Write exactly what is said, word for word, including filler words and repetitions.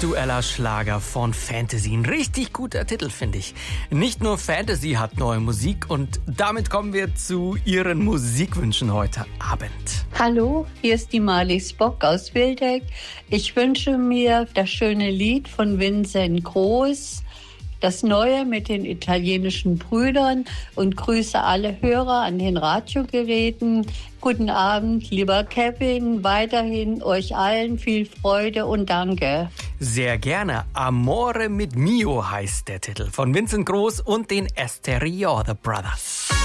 aktueller Schlager von Fantasy. Ein richtig guter Titel, finde ich. Nicht nur Fantasy hat neue Musik und damit kommen wir zu Ihren Musikwünschen heute Abend. Hallo, hier ist die Marlies Bock aus Wildeck. Ich wünsche mir das schöne Lied von Vincent Groß, das Neue mit den italienischen Brüdern, und grüße alle Hörer an den Radiogeräten. Guten Abend, lieber Kevin. Weiterhin euch allen viel Freude und danke. Sehr gerne. Amore mit Mio heißt der Titel von Vincent Groß und den Esteriore Brothers.